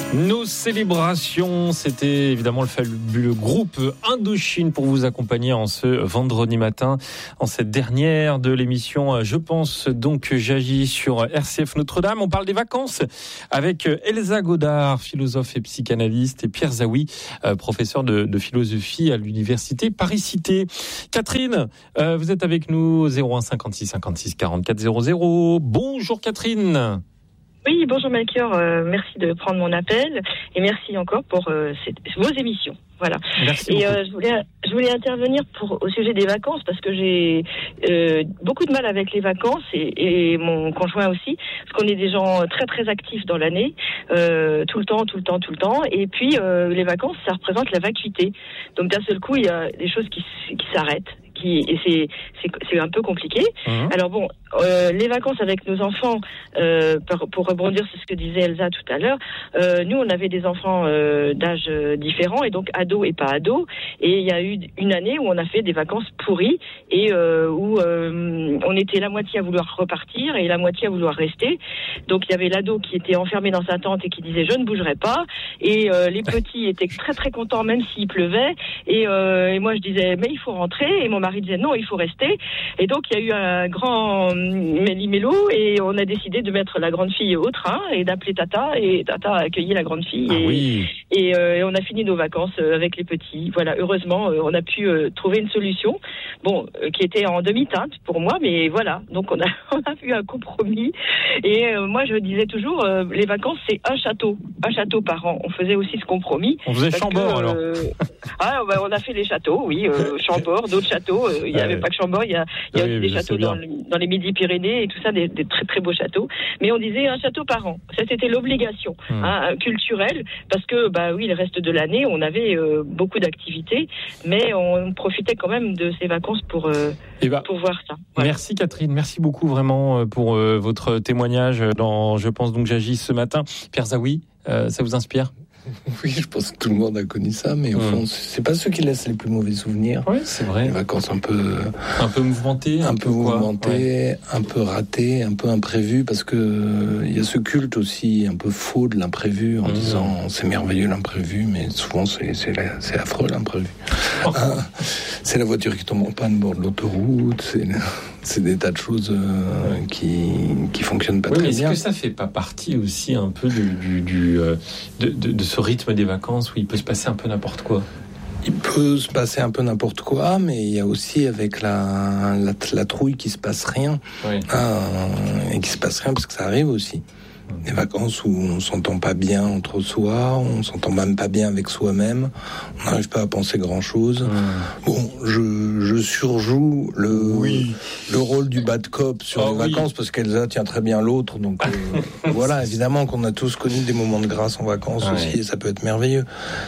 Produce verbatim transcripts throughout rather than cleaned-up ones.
Nos célébrations, c'était évidemment le fabuleux groupe Indochine pour vous accompagner en ce vendredi matin, en cette dernière de l'émission Je pense donc j'agis sur R C F Notre-Dame. On parle des vacances avec Elsa Godard, philosophe et psychanalyste, et Pierre Zaoui, professeur de, de philosophie à l'université Paris-Cité. Catherine, vous êtes avec nous au zéro un cinquante-six cinquante-six quarante-quatre zéro zéro. Bonjour Catherine. Oui, bonjour Melchior, euh, merci de prendre mon appel et merci encore pour euh, cette, vos émissions. Voilà. Merci et euh, je voulais je voulais intervenir pour au sujet des vacances parce que j'ai euh, beaucoup de mal avec les vacances et, et mon conjoint aussi parce qu'on est des gens très très actifs dans l'année, euh, tout le temps, tout le temps, tout le temps. Et puis euh, les vacances, ça représente la vacuité. Donc d'un seul coup, il y a des choses qui qui s'arrêtent. Qui, et c'est, c'est, c'est un peu compliqué. Mmh. Alors bon, euh, les vacances avec nos enfants, euh, pour, pour rebondir sur ce que disait Elsa tout à l'heure, euh, nous on avait des enfants euh, d'âge différents et donc ados et pas ados. Et il y a eu une année où on a fait des vacances pourries et euh, où euh, on était la moitié à vouloir repartir et la moitié à vouloir rester. Donc il y avait l'ado qui était enfermé dans sa tente et qui disait je ne bougerai pas. Et euh, les petits étaient très très contents même s'il pleuvait. Et, euh, et moi je disais mais il faut rentrer. Et mon mari disait non, il faut rester. Et donc il y a eu un grand méli-mélo et on a décidé de mettre la grande fille au train et d'appeler Tata et Tata a accueilli la grande fille. Ah et, oui. et, euh, et on a fini nos vacances avec les petits. Voilà, heureusement on a pu euh, trouver une solution, bon, euh, qui était en demi-teinte pour moi, mais voilà. Donc on a on a eu un compromis. Et euh, moi je disais toujours euh, les vacances c'est un château, un château par an. On faisait aussi ce compromis. On faisait Chambord que, alors. Euh, ah bah, on a fait les châteaux, oui, euh, Chambord, d'autres châteaux. Il n'y avait ouais. pas que Chambord, il y a, il y a oui, aussi des châteaux dans, dans les Midi-Pyrénées et tout ça, des, des très très beaux châteaux. Mais on disait un château par an. Ça, c'était l'obligation mmh. hein, culturelle, parce que bah oui, le reste de l'année, on avait euh, beaucoup d'activités, mais on profitait quand même de ces vacances pour euh, bah, pour voir ça. Voilà. Merci Catherine, merci beaucoup vraiment pour euh, votre témoignage dans Je pense donc j'agis ce matin. Pierre Zaoui, euh, ça vous inspire ? Oui, je pense que tout le monde a connu ça, mais au mmh. fond, c'est pas ceux qui laissent les plus mauvais souvenirs. Oui, c'est vrai. Les vacances un peu, un peu mouvementées, un, un peu mouvementées, ouais. un peu ratées, un peu imprévues, parce que il y a ce culte aussi un peu faux de l'imprévu, en mmh. disant c'est merveilleux l'imprévu, mais souvent c'est c'est, la, c'est affreux l'imprévu. Oh. Hein, c'est la voiture qui tombe en panne au bord de l'autoroute, c'est la... c'est des tas de choses euh, qui qui fonctionnent pas oui, très mais est-ce bien. Est-ce que ça fait pas partie aussi un peu du, du, du euh, de, de, de ce rythme des vacances où il peut se passer un peu n'importe quoi? Il peut se passer un peu n'importe quoi, mais il y a aussi avec la la, la trouille qui se passe rien, oui. hein, et qui se passe rien parce que ça arrive aussi. Des vacances où on s'entend pas bien entre soi, on s'entend même pas bien avec soi-même, on n'arrive pas à penser grand-chose. Mmh. Bon, je, je surjoue le, oui. le rôle du bad cop sur oh, les oui. vacances parce qu'Elsa tient très bien l'autre. Donc euh, voilà, évidemment qu'on a tous connu des moments de grâce en vacances ah, aussi, oui. et ça peut être merveilleux.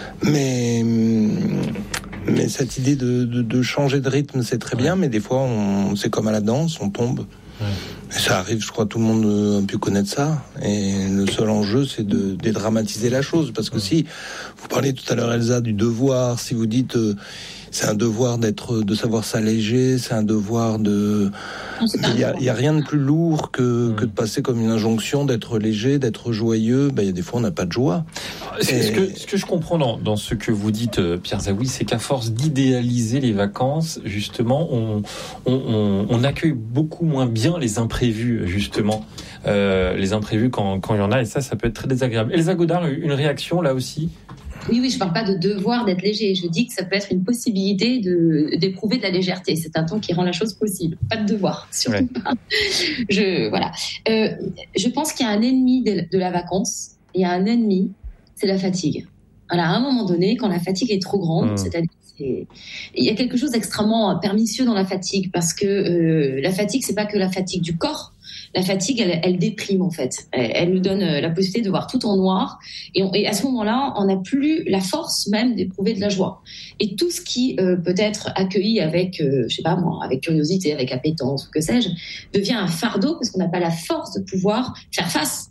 Mais mais cette idée de, de, de changer de rythme, c'est très ouais. bien, mais des fois, on, c'est comme à la danse, on tombe. Ouais. Et ça arrive, je crois, tout le monde a pu connaître ça. Et le seul enjeu, c'est de dédramatiser la chose. Parce que ouais. si, vous parliez tout à l'heure, Elsa, du devoir, si vous dites, euh, c'est un devoir d'être, de savoir s'alléger, c'est un devoir de... Il y a, il y a rien de plus lourd que, mmh. que de passer comme une injonction d'être léger, d'être joyeux. Ben, il y a des fois, on n'a pas de joie. Et... Ce, que, ce que je comprends dans, dans ce que vous dites, Pierre Zaoui, c'est qu'à force d'idéaliser les vacances, justement, on, on, on, on accueille beaucoup moins bien les imprévus, justement. Euh, les imprévus quand, quand il y en a, et ça, ça peut être très désagréable. Elsa Godard, une réaction là aussi ? Oui, oui, je ne parle pas de devoir d'être léger. Je dis que ça peut être une possibilité de, d'éprouver de la légèreté. C'est un temps qui rend la chose possible. Pas de devoir, surtout ouais. pas. Je, voilà. Euh, je pense qu'il y a un ennemi de, de la vacance. Il y a un ennemi, c'est la fatigue. Alors, à un moment donné, quand la fatigue est trop grande, mmh. c'est-à-dire c'est... il y a quelque chose d'extrêmement pernicieux dans la fatigue parce que euh, la fatigue, c'est pas que la fatigue du corps. La fatigue, elle, elle déprime en fait. Elle, elle nous donne la possibilité de voir tout en noir. Et, on, et à ce moment-là, on n'a plus la force même d'éprouver de la joie. Et tout ce qui euh, peut être accueilli avec, euh, je sais pas moi, avec curiosité, avec appétence, ou que sais-je, devient un fardeau parce qu'on n'a pas la force de pouvoir faire face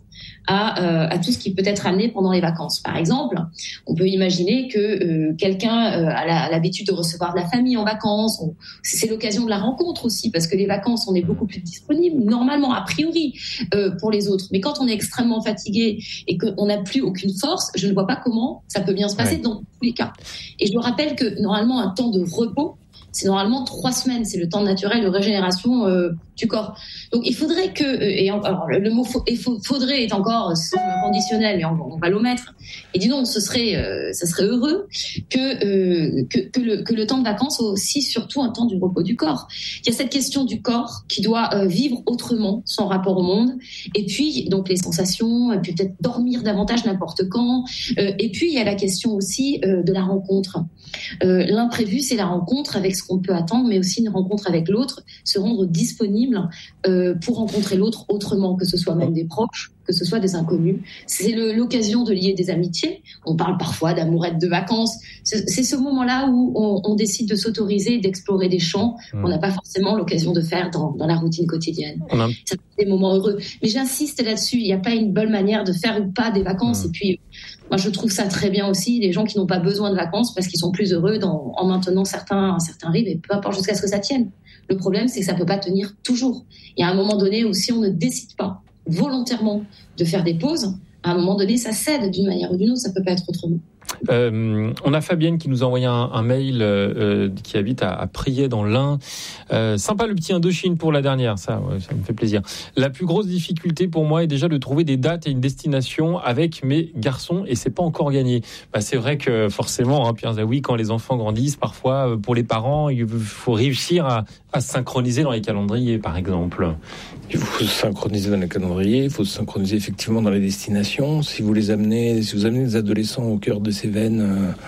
à, euh, à tout ce qui peut être amené pendant les vacances. Par exemple, on peut imaginer que euh, quelqu'un euh, a, la, a l'habitude de recevoir de la famille en vacances. On, c'est l'occasion de la rencontre aussi, parce que les vacances, on est beaucoup plus disponible, normalement, a priori, euh, pour les autres. Mais quand on est extrêmement fatigué et qu'on n'a plus aucune force, je ne vois pas comment ça peut bien se passer ouais. dans tous les cas. Et je me rappelle que normalement, un temps de repos, c'est normalement trois semaines, c'est le temps naturel de régénération euh, du corps. Donc il faudrait que, euh, et alors, le mot fa- faudrait est encore sans conditionnel, et on, on va l'omettre. Et dis donc, ce serait, euh, ça serait heureux que, euh, que que le que le temps de vacances soit aussi surtout un temps du repos du corps. Il y a cette question du corps qui doit euh, vivre autrement son rapport au monde, et puis donc les sensations, et puis peut-être dormir davantage n'importe quand. Euh, et puis il y a la question aussi euh, de la rencontre. Euh, l'imprévu, c'est la rencontre avec ce qu'on peut attendre, mais aussi une rencontre avec l'autre, se rendre disponible euh, pour rencontrer l'autre autrement, que ce soit même des proches, que ce soit des inconnus. C'est le, l'occasion de lier des amitiés. On parle parfois d'amourettes de vacances. C'est, c'est ce moment-là où on, on décide de s'autoriser, d'explorer des champs mmh. qu'on n'a pas forcément l'occasion de faire dans, dans la routine quotidienne. Mmh. Ça fait des moments heureux. Mais j'insiste là-dessus, il n'y a pas une bonne manière de faire ou pas des vacances. Mmh. Et puis, moi, je trouve ça très bien aussi, les gens qui n'ont pas besoin de vacances parce qu'ils sont plus heureux dans, en maintenant certains, certains rythmes, et peu importe jusqu'à ce que ça tienne. Le problème, c'est que ça peut pas tenir toujours. Il y a un moment donné où si on ne décide pas volontairement de faire des pauses, à un moment donné, ça cède d'une manière ou d'une autre, ça peut pas être autrement. Euh, on a Fabienne qui nous a envoyé un, un mail euh, qui habite à, à Priez dans l'Ain. Euh, sympa le petit Indochine pour la dernière, ça, ouais, ça me fait plaisir. La plus grosse difficulté pour moi est déjà de trouver des dates et une destination avec mes garçons, et c'est pas encore gagné. Bah, c'est vrai que forcément, hein, Pierre Zaoui, quand les enfants grandissent, parfois pour les parents, il faut réussir à, à se synchroniser dans les calendriers, par exemple. Il faut se synchroniser dans les calendriers, il faut se synchroniser effectivement dans les destinations. Si vous les amenez, si vous amenez des adolescents au cœur de ces veines,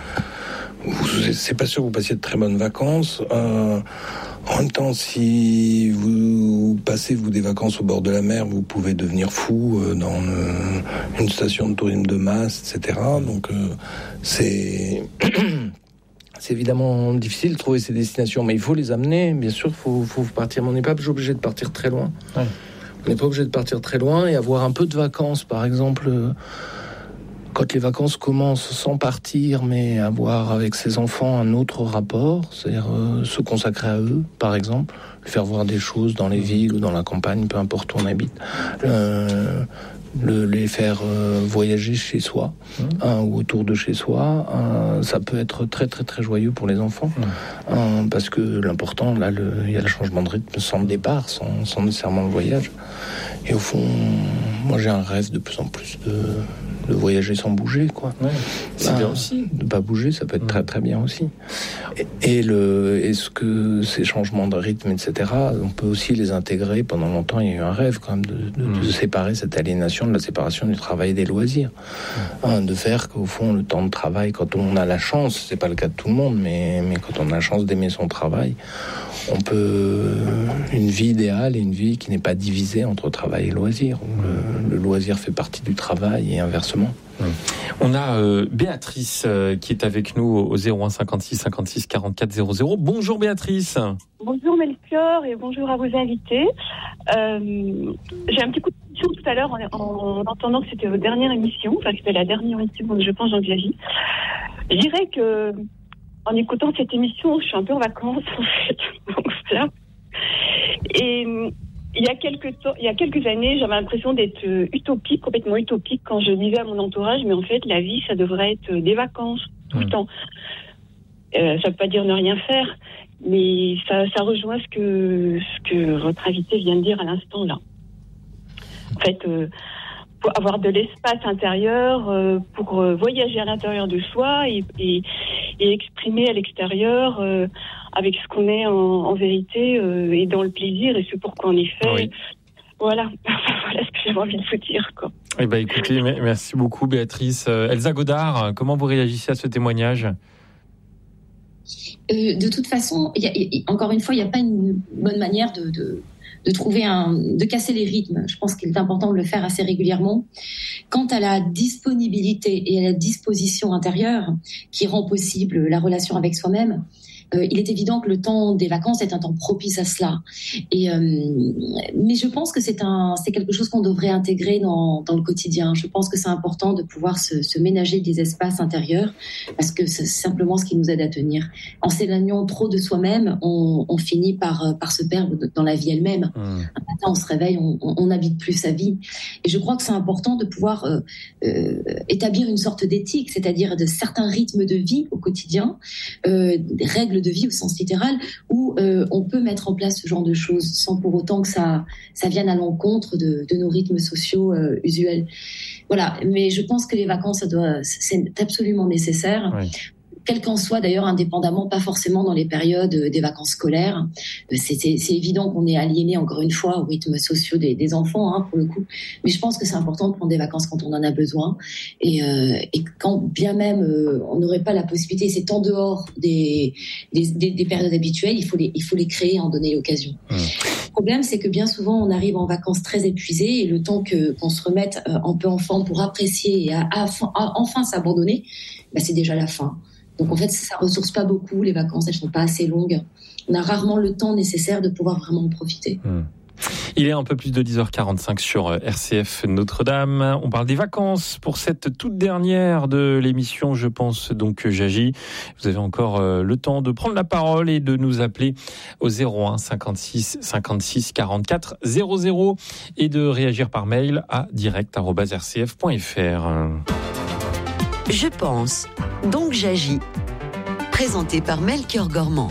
euh, vous, c'est pas sûr que vous passiez de très bonnes vacances. Euh, en même temps, si vous passez vous des vacances au bord de la mer, vous pouvez devenir fou euh, dans euh, une station de tourisme de masse, et cetera. Donc euh, c'est C'est évidemment difficile de trouver ces destinations, mais il faut les amener. Bien sûr, il faut, faut partir. Mais on n'est pas obligé de partir très loin. Ouais. On n'est pas obligé de partir très loin et avoir un peu de vacances, par exemple. Quand les vacances commencent sans partir, mais avoir avec ses enfants un autre rapport, c'est-à-dire euh, se consacrer à eux, par exemple, faire voir des choses dans les villes ou dans la campagne, peu importe où on habite. Euh, Le, les faire euh, voyager chez soi mmh. hein, ou autour de chez soi, hein, ça peut être très très très joyeux pour les enfants mmh. hein, parce que l'important là, il y a le changement de rythme sans le départ, sans, sans nécessairement le voyage. Et au fond, moi j'ai un rêve de plus en plus de, de voyager sans bouger, quoi. Ouais, c'est hein, bien aussi. De pas bouger, ça peut être mmh. très très bien aussi. Et, et le, est-ce que ces changements de rythme, et cetera, on peut aussi les intégrer. Pendant longtemps, il y a eu un rêve quand même de, de, mmh. de séparer cette aliénation de la séparation du travail et des loisirs, mmh. hein, de faire qu'au fond le temps de travail, quand on a la chance, c'est pas le cas de tout le monde, mais mais quand on a la chance d'aimer son travail, on peut une vie idéale et une vie qui n'est pas divisée entre travail et loisir, où le, le loisir fait partie du travail et inversement. On a euh, Béatrice euh, qui est avec nous au zéro un cinquante-six cinquante-six quarante-quatre zéro zéro. Bonjour Béatrice. Bonjour Melchior et bonjour à vos invités. Euh, j'ai un petit coup de question tout à l'heure en, en, en entendant que c'était votre dernière émission, enfin c'était la dernière émission, je pense, Jean Biaggi. Je dirais que en écoutant cette émission, je suis un peu en vacances en fait. Donc voilà. Et il y a quelques temps, il y a quelques années, j'avais l'impression d'être utopique, complètement utopique, quand je disais à mon entourage, mais en fait, la vie, ça devrait être des vacances tout mmh. le temps. Euh, ça veut pas dire ne rien faire, mais ça, ça rejoint ce que ce que votre invité vient de dire à l'instant là. En fait, euh, pour avoir de l'espace intérieur, euh, pour euh, voyager à l'intérieur de soi et, et, et exprimer à l'extérieur euh, avec ce qu'on est en, en vérité euh, et dans le plaisir et ce pourquoi on est fait. Oui. Voilà, voilà ce que j'avais envie de vous dire, quoi. Eh ben, écoutez, merci beaucoup Béatrice. Elsa Godard, comment vous réagissez à ce témoignage ? Euh, de toute façon, y a, y, encore une fois, il n'y a pas une bonne manière de, de, de trouver un, de casser les rythmes. Je pense qu'il est important de le faire assez régulièrement. Quant à la disponibilité et à la disposition intérieure qui rend possible la relation avec soi-même, euh, il est évident que le temps des vacances est un temps propice à cela. Et, euh, mais je pense que c'est, un, c'est quelque chose qu'on devrait intégrer dans, dans le quotidien. Je pense que c'est important de pouvoir se, se ménager des espaces intérieurs parce que c'est simplement ce qui nous aide à tenir. En s'éloignant trop de soi-même, on, on finit par, par se perdre dans la vie elle-même. Mmh. Un matin, on se réveille, on n'habite plus sa vie. Et je crois que c'est important de pouvoir euh, euh, établir une sorte d'éthique, c'est-à-dire de certains rythmes de vie au quotidien, euh, des règles de vie au sens littéral, où euh, on peut mettre en place ce genre de choses sans pour autant que ça, ça vienne à l'encontre de, de nos rythmes sociaux euh, usuels. Voilà, mais je pense que les vacances, ça doit, c'est absolument nécessaire. Oui. Quel qu'en soit d'ailleurs, indépendamment, pas forcément dans les périodes des vacances scolaires. C'est, c'est, c'est évident qu'on est aliéné, encore une fois, aux rythmes sociaux des, des enfants, hein, pour le coup. Mais je pense que c'est important de prendre des vacances quand on en a besoin. Et, euh, et quand bien même euh, on n'aurait pas la possibilité, c'est en dehors des, des, des, des périodes habituelles, il faut les, il faut les créer et en donner l'occasion. Mmh. Le problème, c'est que bien souvent, on arrive en vacances très épuisés et le temps que, qu'on se remette euh, un peu en forme pour apprécier et à, à, à enfin s'abandonner, bah, c'est déjà la fin. Donc en fait, ça ne ressource pas beaucoup, les vacances, elles ne sont pas assez longues. On a rarement le temps nécessaire de pouvoir vraiment en profiter. Mmh. Il est un peu plus de dix heures quarante-cinq sur R C F Notre-Dame. On parle des vacances pour cette toute dernière de l'émission, je pense donc j'agis. Vous avez encore le temps de prendre la parole et de nous appeler au zéro un cinquante-six cinquante-six quarante-quatre zéro zéro et de réagir par mail à direct arobase r c f point f r. Je pense, donc j'agis. Présenté par Melchior Gormand.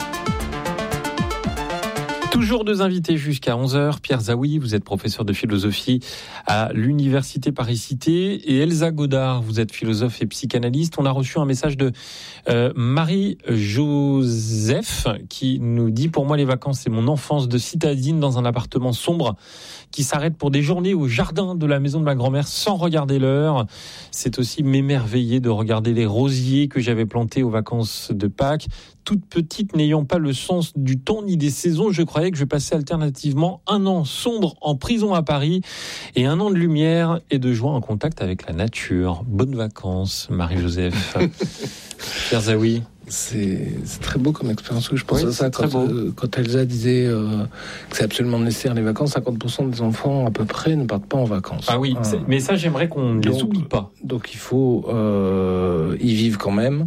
Toujours deux invités jusqu'à onze heures. Pierre Zaoui, vous êtes professeur de philosophie à l'Université Paris-Cité. Et Elsa Godard, vous êtes philosophe et psychanalyste. On a reçu un message de euh, Marie-Joseph qui nous dit « Pour moi, les vacances, c'est mon enfance de citadine dans un appartement sombre qui s'arrête pour des journées au jardin de la maison de ma grand-mère sans regarder l'heure. C'est aussi m'émerveiller de regarder les rosiers que j'avais plantés aux vacances de Pâques. Toute petite, n'ayant pas le sens du temps ni des saisons, je croyais que je passais alternativement un an sombre en prison à Paris et un an de lumière et de joie en contact avec la nature. Bonnes vacances, Marie-Joseph. Pierre Zaoui. C'est, c'est très beau comme expérience. Je pense oui, à ça quand, euh, quand Elsa disait euh, que c'est absolument nécessaire les vacances. cinquante pour cent des enfants à peu près ne partent pas en vacances. Ah oui, euh, mais ça j'aimerais qu'on ne les oublie pas. Donc il faut euh, y vivre quand même.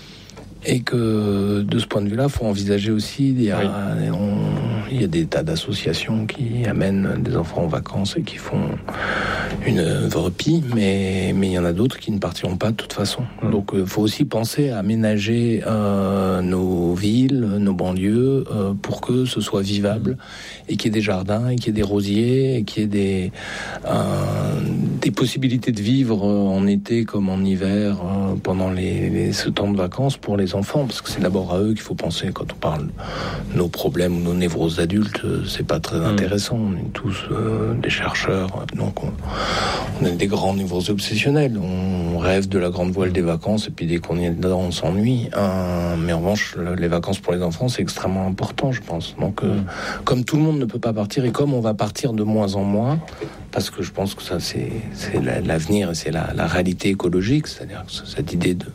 Et que de ce point de vue-là, il faut envisager aussi, il y a, oui. on, il y a des tas d'associations qui amènent des enfants en vacances et qui font une œuvre pie, mais, mais il y en a d'autres qui ne partiront pas de toute façon. Mmh. Donc il faut aussi penser à aménager euh, nos villes, nos banlieues, euh, pour que ce soit vivable et qu'il y ait des jardins, et qu'il y ait des rosiers, et qu'il y ait des, euh, des possibilités de vivre en été comme en hiver euh, pendant les, les, ce temps de vacances pour les enfants, parce que c'est d'abord à eux qu'il faut penser quand on parle de nos problèmes ou nos névroses adultes. C'est pas très intéressant. On est tous euh, des chercheurs, donc on, on est des grands névroses obsessionnels. On rêve de la grande voile des vacances et puis dès qu'on y est dedans, on s'ennuie. Euh, mais en revanche, les vacances pour les enfants, c'est extrêmement important, je pense. Donc, euh, mmh. comme tout le monde ne peut pas partir et comme on va partir de moins en moins, parce que je pense que ça, c'est, c'est l'avenir et c'est la, la réalité écologique, c'est-à-dire cette idée de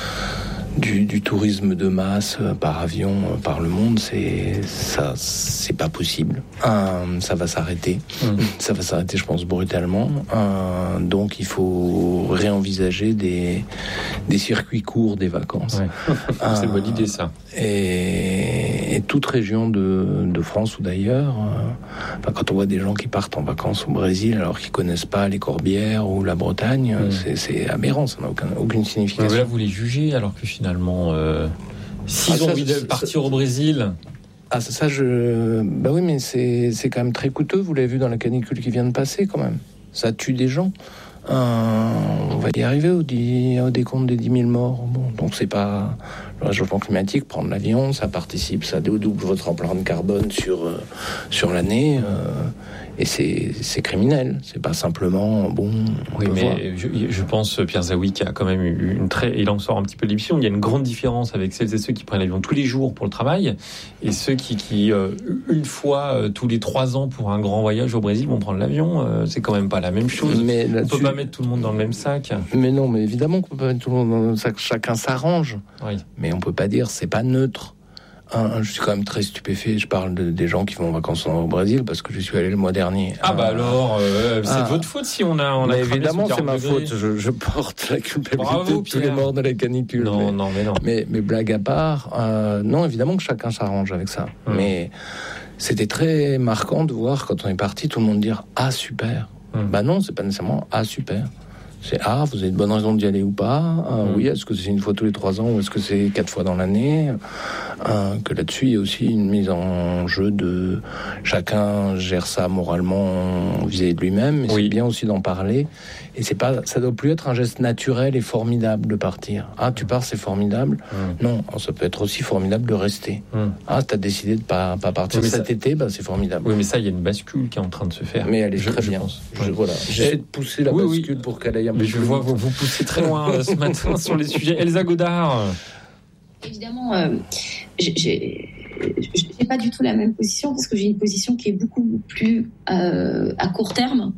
Du, du tourisme de masse euh, par avion euh, par le monde, c'est ça, c'est pas possible. Euh, ça va s'arrêter. Mmh. Ça va s'arrêter, je pense, brutalement. Euh, donc, il faut réenvisager des des circuits courts des vacances. Ouais. Euh, c'est une bonne idée, ça. Et, et toute région de de France ou d'ailleurs. Euh, enfin, quand on voit des gens qui partent en vacances au Brésil alors qu'ils connaissent pas les Corbières ou la Bretagne, mmh. c'est, c'est aberrant. Ça n'a aucun, aucune signification. Mais là, vous les jugez alors que finalement, euh, s'ils ah, ont ça, envie de partir ça, au Brésil. Ah, ça, ça, je. Bah oui, mais c'est, c'est quand même très coûteux. Vous l'avez vu dans la canicule qui vient de passer, quand même. Ça tue des gens. Euh, on va y arriver au, dix, au décompte des dix mille morts. Bon, donc c'est pas le réchauffement climatique. Prendre l'avion, ça participe, ça double votre empreinte carbone sur euh, sur l'année. Euh, Et c'est, c'est criminel, c'est pas simplement bon. Oui, mais je, je pense, Pierre Zaoui, qui a quand même eu une très. Il en sort un petit peu de l'émission. Il y a une grande différence avec celles et ceux qui prennent l'avion tous les jours pour le travail et ceux qui, qui euh, une fois euh, tous les trois ans pour un grand voyage au Brésil vont prendre l'avion. Euh, c'est quand même pas la même chose. Mais on peut pas mettre tout le monde dans le même sac. Mais non, mais évidemment qu'on peut pas mettre tout le monde dans le même sac. Chacun s'arrange. Oui. Mais on peut pas dire c'est pas neutre. Un, je suis quand même très stupéfait. Je parle de, des gens qui vont en vacances au Brésil parce que je suis allé le mois dernier. Ah, ah bah alors, euh, c'est ah, de votre faute si on a, on a évidemment, c'est ma faute. Je, je porte la culpabilité Bravo, de tous les morts de la canicule. Non, mais, non, mais non. Mais, mais blague à part, euh, non, évidemment que chacun s'arrange avec ça. Hum. Mais c'était très marquant de voir quand on est parti, tout le monde dire ah super. Hum. Bah non, c'est pas nécessairement ah super. C'est ah, vous avez de bonnes raisons d'y aller ou pas. Ah, mmh. Oui, est-ce que c'est une fois tous les trois ans ou est-ce que c'est quatre fois dans l'année. ah, Que là-dessus, il y a aussi une mise en jeu de chacun gère ça moralement vis-à-vis de lui-même. Mais oui. C'est bien aussi d'en parler. Et c'est pas, ça doit plus être un geste naturel et formidable de partir. Ah, tu pars, c'est formidable. Mmh. Non, ça peut être aussi formidable de rester. Mmh. Ah, t'as décidé de pas pas partir oui, cet ça... été, bah c'est formidable. Oui, mais ça, il y a une bascule qui est en train de se faire. Mais elle est je, très je bien. Pense. Je, voilà. J'essaie de pousser la oui, bascule oui. pour qu'elle aille. Mais je vois, vous, vous poussez très loin ce matin sur les sujets. Elsa Godard. Évidemment, euh, j'ai, j'ai pas du tout la même position parce que j'ai une position qui est beaucoup plus euh, à court terme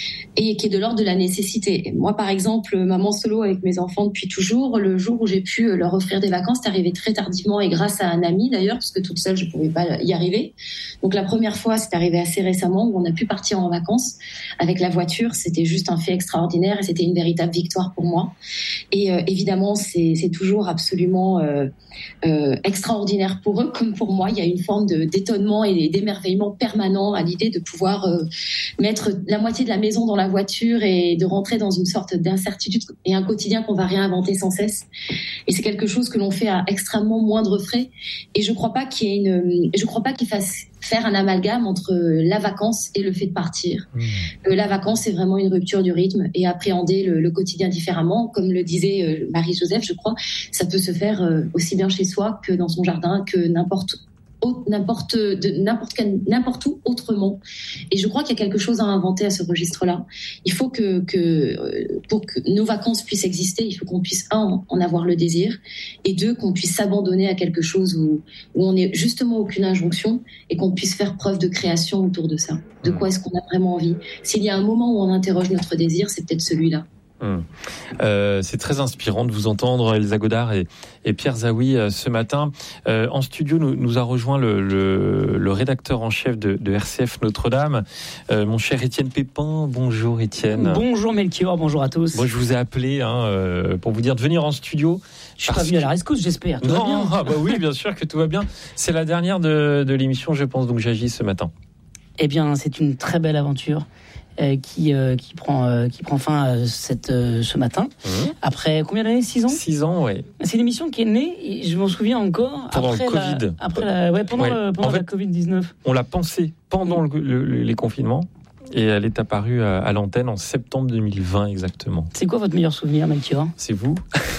et qui est de l'ordre de la nécessité. Moi, par exemple, maman solo avec mes enfants depuis toujours, le jour où j'ai pu leur offrir des vacances, c'est arrivé très tardivement et grâce à un ami d'ailleurs, parce que toute seule, je pouvais pas y arriver. Donc la première fois, c'est arrivé assez récemment où on a pu partir en vacances avec la voiture. C'était juste un fait extraordinaire et c'était une véritable victoire pour moi. Et euh, évidemment, c'est, c'est toujours absolument euh, euh, extraordinaire pour eux comme pour moi. Il y a une forme de, d'étonnement et d'émerveillement permanent à l'idée de pouvoir euh, mettre la moitié de la maison dans la voiture et de rentrer dans une sorte d'incertitude et un quotidien qu'on va réinventer sans cesse. Et c'est quelque chose que l'on fait à extrêmement moindre frais. Et je crois pas qu'il y ait une, je crois pas qu'il fasse faire un amalgame entre la vacance et le fait de partir. Mmh. Euh, la vacance, c'est vraiment une rupture du rythme et appréhender le, le quotidien différemment. Comme le disait euh, Marie-Joseph, je crois, ça peut se faire euh, aussi bien chez soi que dans son jardin, que n'importe n'importe de n'importe quel, n'importe où autrement. Et je crois qu'il y a quelque chose à inventer à ce registre-là. Il faut que que pour que nos vacances puissent exister, il faut qu'on puisse un en avoir le désir et deux qu'on puisse s'abandonner à quelque chose où où on n'est justement aucune injonction et qu'on puisse faire preuve de création autour de ça. De quoi est-ce qu'on a vraiment envie? S'il y a un moment où on interroge notre désir, c'est peut-être celui-là. Hum. Euh, c'est très inspirant de vous entendre, Elsa Godard et, et Pierre Zaoui, euh, ce matin. Euh, en studio, nous, nous a rejoint le, le, le rédacteur en chef de, de R C F Notre-Dame, euh, mon cher Étienne Pépin. Bonjour Étienne. Bonjour Melchior, bonjour à tous. Moi, je vous ai appelé hein, euh, pour vous dire de venir en studio. Je suis pas venu à la rescousse, j'espère. Tout non, va bien. Ah bah oui, bien sûr que tout va bien. C'est la dernière de, de l'émission, je pense, donc j'agis ce matin. Eh bien, c'est une très belle aventure. Euh, qui euh, qui prend euh, qui prend fin euh, cette euh, ce matin mmh. après combien d'années? Six ans. Six ans, ouais. C'est une émission qui est née, je m'en souviens encore pendant après le Covid. La, après la, ouais pendant ouais. Le, pendant en la fait, covid dix-neuf. On l'a pensé pendant le, le, les confinements. Et elle est apparue à, à l'antenne en septembre deux mille vingt exactement. C'est quoi votre meilleur souvenir, Melchior? C'est vous.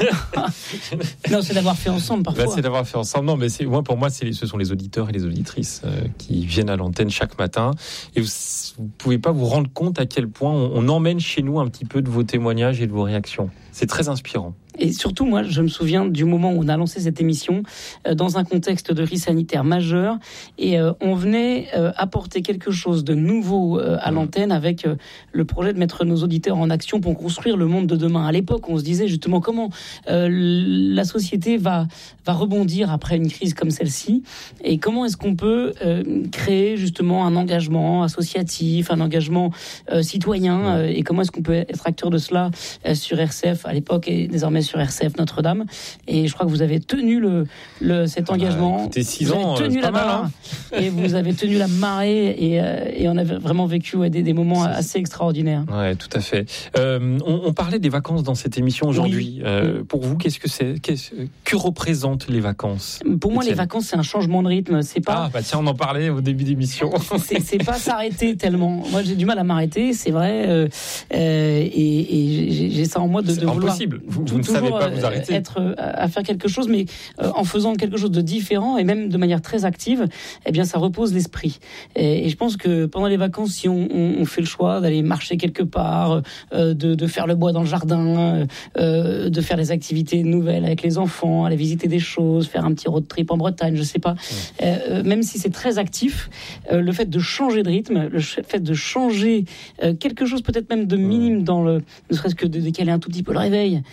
Non, c'est d'avoir fait ensemble parfois. Bah, c'est d'avoir fait ensemble. Non, mais c'est, moi, pour moi, c'est, ce sont les auditeurs et les auditrices euh, qui viennent à l'antenne chaque matin. Et vous ne pouvez pas vous rendre compte à quel point on, on emmène chez nous un petit peu de vos témoignages et de vos réactions. C'est très inspirant. Et surtout, moi, je me souviens du moment où on a lancé cette émission euh, dans un contexte de crise sanitaire majeur et euh, on venait euh, apporter quelque chose de nouveau euh, à l'antenne avec euh, le projet de mettre nos auditeurs en action pour construire le monde de demain. À l'époque, on se disait justement comment euh, la société va, va rebondir après une crise comme celle-ci et comment est-ce qu'on peut euh, créer justement un engagement associatif, un engagement euh, citoyen euh, et comment est-ce qu'on peut être acteur de cela euh, sur R C F à l'époque et désormais sur R C F Notre-Dame. Et je crois que vous avez tenu le, le, cet engagement. Ah, écoutez, six ans, vous avez tenu la barre hein. Et vous avez tenu la marée et, euh, et on a vraiment vécu ouais, des, des moments c'est... assez extraordinaires. Ouais, tout à fait. Euh, on, on parlait des vacances dans cette émission aujourd'hui. Oui. Euh, pour vous, qu'est-ce que c'est qu'est-ce, Que représentent les vacances? Pour moi, Etienne. Les vacances, c'est un changement de rythme. C'est pas. Ah, bah tiens, on en parlait au début d'émission. c'est, c'est pas s'arrêter tellement. Moi, j'ai du mal à m'arrêter, c'est vrai. Euh, euh, et, et j'ai, j'ai ça en moi de, c'est de vouloir. Impossible. Vous, vous ne savez pas vous arrêter. Être à faire quelque chose, mais euh, en faisant quelque chose de différent et même de manière très active, eh bien, ça repose l'esprit. Et, et je pense que pendant les vacances, si on, on, on fait le choix d'aller marcher quelque part, euh, de, de faire le bois dans le jardin, euh, de faire des activités nouvelles avec les enfants, aller visiter des choses, faire un petit road trip en Bretagne, je sais pas. Ouais. Euh, même si c'est très actif, euh, le fait de changer de rythme, le fait de changer euh, quelque chose peut-être même de minime dans le, ne serait-ce que de décaler un tout petit peu le réveil, eh bien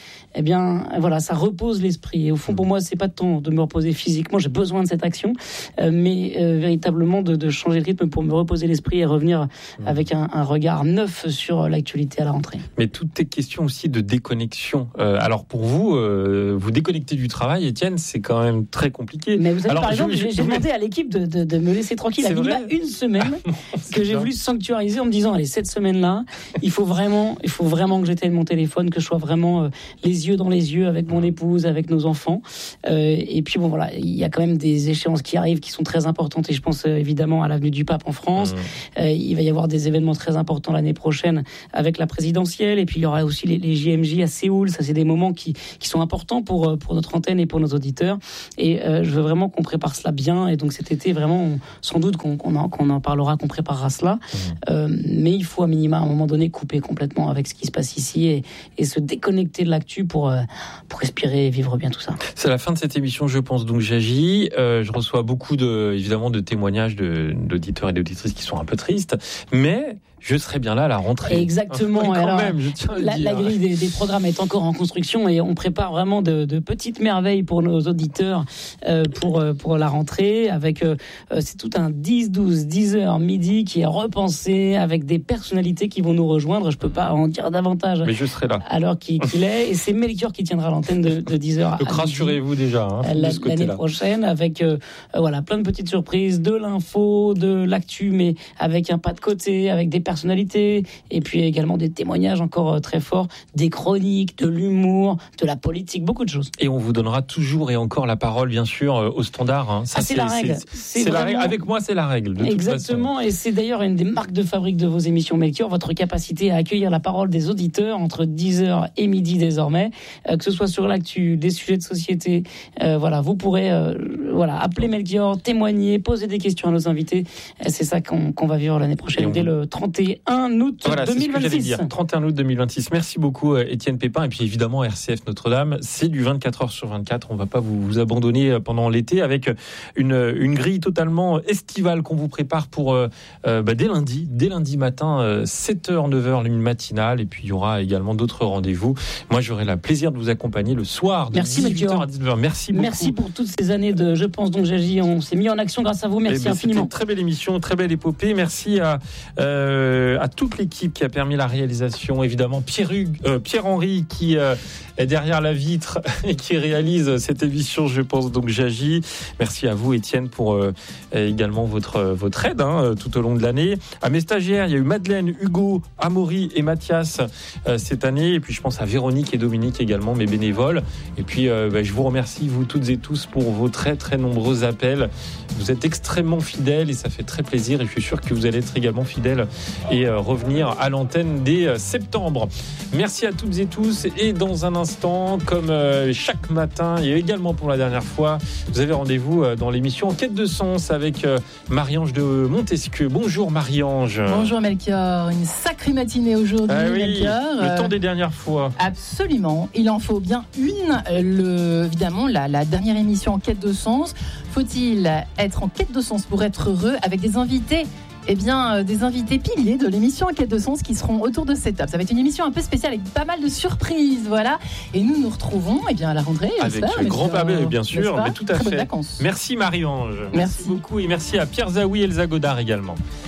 bien, voilà, ça repose l'esprit. Et au fond, pour moi, c'est pas tant de me reposer physiquement, j'ai besoin de cette action, euh, mais euh, véritablement de, de changer de rythme pour me reposer l'esprit et revenir mmh. avec un, un regard neuf sur l'actualité à la rentrée. Mais tout est question aussi de déconnexion. Euh, alors pour vous, euh, vous déconnecter du travail, Étienne, c'est quand même très compliqué. Mais vous savez, alors, par exemple, je, j'ai, je, j'ai mais... demandé à l'équipe de, de, de me laisser tranquille. Il y a une semaine que j'ai bien. voulu sanctuariser en me disant, allez, cette semaine-là, il faut vraiment, il faut vraiment que j'éteigne mon téléphone, que je sois vraiment euh, les yeux dans les yeux avec mon épouse, avec nos enfants. Euh, et puis bon, voilà, il y a quand même des échéances qui arrivent qui sont très importantes. Et je pense euh, évidemment à l'avenue du Pape en France. Mmh. Euh, il va y avoir des événements très importants l'année prochaine avec la présidentielle. Et puis il y aura aussi les, les J M J à Séoul. Ça, c'est des moments qui, qui sont importants pour, pour notre antenne et pour nos auditeurs. Et euh, je veux vraiment qu'on prépare cela bien. Et donc cet été, vraiment, on, sans doute qu'on, qu'on, en, qu'on en parlera, qu'on préparera cela. Mmh. Euh, mais il faut à minima, à un moment donné, couper complètement avec ce qui se passe ici et, et se déconnecter de l'actu pour, euh, pour respirer et vivre bien tout ça. C'est la fin de cette émission, je pense, donc j'agis. Euh, je reçois beaucoup, de, évidemment, de témoignages de, d'auditeurs et d'auditrices qui sont un peu tristes. Mais je serai bien là à la rentrée. Exactement. Quand alors, même, je tiens à la, le dire. La grille des, des programmes est encore en construction et on prépare vraiment de, de petites merveilles pour nos auditeurs euh, pour, pour la rentrée. Avec, euh, c'est tout un dix, douze, dix heures, midi qui est repensé avec des personnalités qui vont nous rejoindre. Je ne peux pas en dire davantage. Mais je serai là. À l'heure qu'il, qu'il est. Et c'est Melchior qui tiendra l'antenne de, de dix heures. Donc rassurez-vous déjà. Hein, la, de ce l'année prochaine avec euh, voilà, plein de petites surprises, de l'info, de l'actu, mais avec un pas de côté, avec des personnalités. Et puis également des témoignages encore très forts, des chroniques, de l'humour, de la politique, beaucoup de choses. Et on vous donnera toujours et encore la parole, bien sûr, au standard. Hein. Ça, ah, c'est, c'est la règle. C'est, c'est, c'est vraiment... la règle. Avec moi, c'est la règle. De Exactement. Toute façon. Et c'est d'ailleurs une des marques de fabrique de vos émissions Melchior, votre capacité à accueillir la parole des auditeurs entre dix heures et midi désormais, euh, que ce soit sur l'actu, des sujets de société. Euh, voilà, vous pourrez euh, voilà, appeler Melchior, témoigner, poser des questions à nos invités. Et c'est ça qu'on, qu'on va vivre l'année prochaine, dès le trente et un août voilà, deux mille vingt-six. C'est ce que j'allais dire. trente et un août deux mille vingt-six. Merci beaucoup, Étienne Pépin. Et puis évidemment, R C F Notre-Dame, c'est du vingt-quatre heures sur vingt-quatre. On ne va pas vous, vous abandonner pendant l'été avec une, une grille totalement estivale qu'on vous prépare pour euh, bah, dès lundi, dès lundi matin, euh, sept heures, neuf heures, une matinale. Et puis il y aura également d'autres rendez-vous. Moi, j'aurai le plaisir de vous accompagner le soir de Merci, dix-huit heures à dix-neuf heures. Merci beaucoup. Merci pour toutes ces années de Je pense donc j'agis. On s'est mis en action grâce à vous. Merci eh ben, infiniment. C'était une très belle émission, très belle épopée. Merci à, euh, à toute l'équipe qui a permis la réalisation. Évidemment, Pierre, Hugues, euh, Pierre-Henri qui euh, est derrière la vitre et qui réalise cette émission, je pense, donc j'agis. Merci à vous, Étienne, pour euh, également votre, votre aide hein, tout au long de l'année. À mes stagiaires, il y a eu Madeleine, Hugo, Amaury et Mathias euh, cette année. Et puis, je pense à Véronique et Dominique également, mes bénévoles. Et puis, euh, bah, je vous remercie, vous toutes et tous, pour vos très, très nombreux appels. Vous êtes extrêmement fidèles et ça fait très plaisir. Et je suis sûr que vous allez être également fidèles et euh, revenir à l'antenne dès euh, septembre. Merci à toutes et tous. Et dans un instant, comme euh, chaque matin et également pour la dernière fois, vous avez rendez-vous euh, dans l'émission Quête de sens avec euh, Marie-Ange de Montesquieu. Bonjour Marie-Ange. Bonjour Melchior. Une sacrée matinée aujourd'hui, ah oui, Melchior. Le temps des dernières fois. Absolument. Il en faut bien une. Le, évidemment, la, la dernière émission en Quête de sens. Faut-il être en quête de sens pour être heureux avec des invités Eh bien, euh, des invités piliers de l'émission Quête de sens qui seront autour de cette table. Ça va être une émission un peu spéciale avec pas mal de surprises, voilà. Et nous nous retrouvons eh bien, à la rentrée. Avec grand plaisir, bien sûr, mais tout à fait. Merci Marie-Ange. Merci. merci beaucoup et merci à Pierre Zaoui et Elsa Godard également.